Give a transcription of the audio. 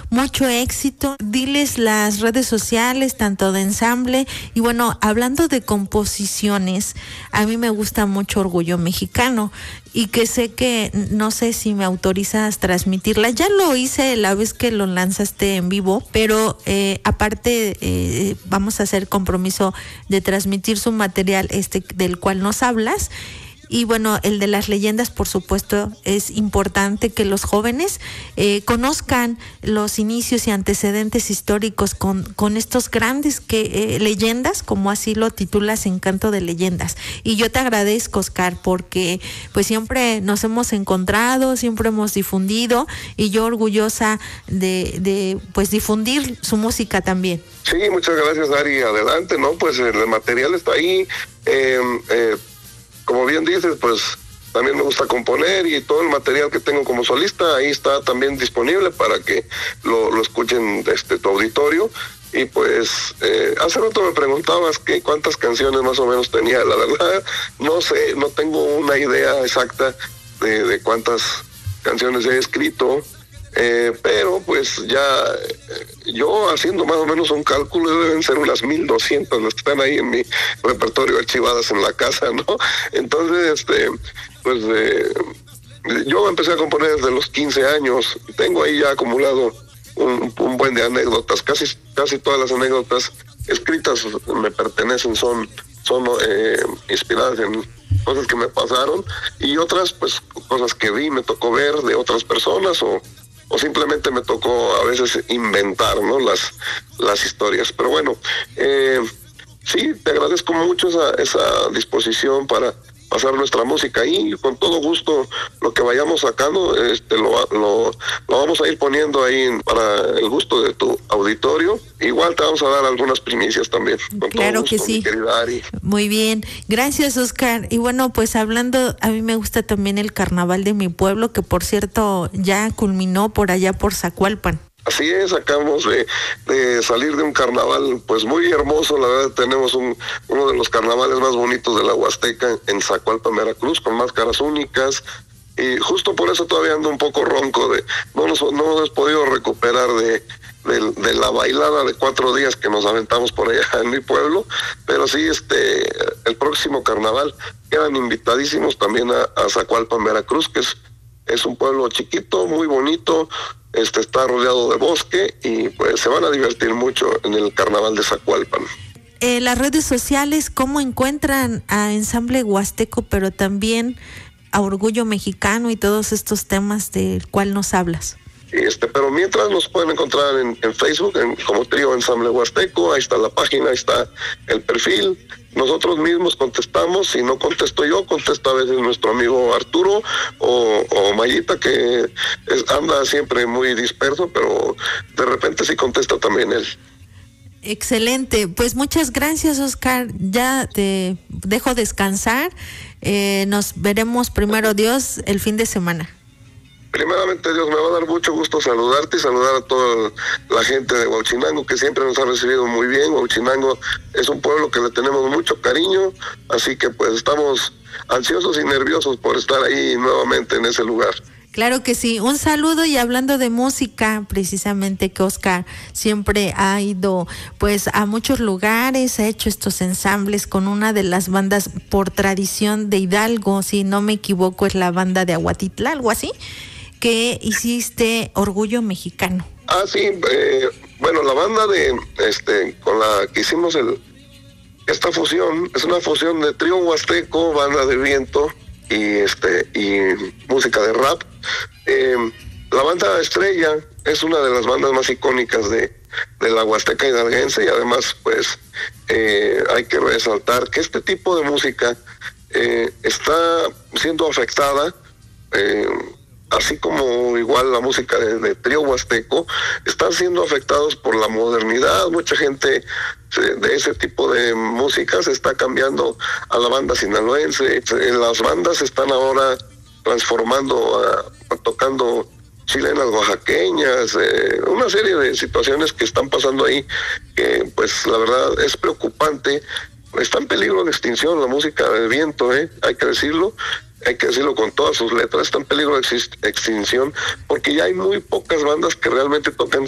mucho éxito. Diles las redes sociales, tanto de ensamble, y bueno, hablando de composiciones, a mí me gusta mucho Orgullo Mexicano, y que sé que, no sé si me autorizas transmitirla, ya lo hice la vez que lo lanzaste en vivo, pero aparte vamos a hacer compromiso de transmitir su material del cual nos hablas. Y bueno, el de las leyendas, por supuesto, es importante que los jóvenes conozcan los inicios y antecedentes históricos con estos grandes leyendas, como así lo titulas en Canto de Leyendas. Y yo te agradezco, Oscar, porque pues siempre nos hemos encontrado, siempre hemos difundido, y yo orgullosa de pues difundir su música también. Sí, muchas gracias, Ari. Adelante, ¿no? Pues el material está ahí. Como bien dices, pues también me gusta componer, y todo el material que tengo como solista ahí está también disponible para que lo escuchen tu auditorio. Y pues hace rato me preguntabas cuántas canciones más o menos tenía. La verdad no sé, no tengo una idea exacta de cuántas canciones he escrito, pero pues ya yo haciendo más o menos un cálculo, deben ser unas 1200 las que están ahí en mi repertorio archivadas en la casa, ¿no? Entonces, pues yo empecé a componer desde los 15 años, tengo ahí ya acumulado un buen de anécdotas, casi todas las anécdotas escritas me pertenecen, son inspiradas en cosas que me pasaron, y otras pues cosas que me tocó ver de otras personas, o simplemente me tocó a veces inventar, ¿no? las historias. Pero bueno, sí, te agradezco mucho esa disposición para pasar nuestra música ahí, y con todo gusto lo que vayamos sacando lo vamos a ir poniendo ahí para el gusto de tu auditorio. Igual te vamos a dar algunas primicias también. Con claro todo gusto, que sí. Mi querida Ari. Muy bien, gracias, Oscar. Y bueno, pues hablando, a mí me gusta también el carnaval de mi pueblo, que por cierto ya culminó por allá por Zacualpan. Así es, acabamos de salir de un carnaval pues muy hermoso. La verdad, tenemos uno de los carnavales más bonitos de la Huasteca en Zacualpan, Veracruz, con máscaras únicas, y justo por eso todavía ando un poco ronco, no nos hemos podido recuperar de la bailada de 4 días que nos aventamos por allá en mi pueblo. Pero sí, el próximo carnaval quedan invitadísimos también a Zacualpan, Veracruz, que es un pueblo chiquito, muy bonito. Está rodeado de bosque, y pues se van a divertir mucho en el carnaval de Zacualpan. Las redes sociales, ¿cómo encuentran a Ensamble Huasteco, pero también a Orgullo Mexicano y todos estos temas del cual nos hablas? Pero mientras nos pueden encontrar en Facebook como Trío Ensamble Huasteco. Ahí está la página, ahí está el perfil. Nosotros mismos contestamos. Si no contesto yo, contesta a veces nuestro amigo Arturo o Mayita, que anda siempre muy disperso, pero de repente sí contesta también él. Excelente, pues muchas gracias, Oscar. Ya te dejo descansar. Nos veremos, primero Dios, el fin de semana. Primeramente Dios, me va a dar mucho gusto saludarte y saludar a toda la gente de Huauchinango, que siempre nos ha recibido muy bien. Huauchinango es un pueblo que le tenemos mucho cariño, así que pues estamos ansiosos y nerviosos por estar ahí nuevamente en ese lugar. Claro que sí, un saludo. Y hablando de música, precisamente que Oscar siempre ha ido pues a muchos lugares, ha hecho estos ensambles con una de las bandas por tradición de Hidalgo, si no me equivoco es la banda de Aguatitla, algo así, que hiciste Orgullo Mexicano. Ah, sí, bueno, la banda con la que hicimos esta fusión, es una fusión de trío huasteco, banda de viento y música de rap. La banda Estrella es una de las bandas más icónicas de la Huasteca hidalguense, y además pues hay que resaltar que este tipo de música está siendo afectada, así como igual la música de trío huasteco, están siendo afectados por la modernidad. Mucha gente de ese tipo de música se está cambiando a la banda sinaloense. Las bandas están ahora transformando, tocando chilenas oaxaqueñas, una serie de situaciones que están pasando ahí, que pues la verdad es preocupante. Está en peligro de extinción la música de viento, hay que decirlo con todas sus letras, está en peligro de extinción, porque ya hay muy pocas bandas que realmente tocan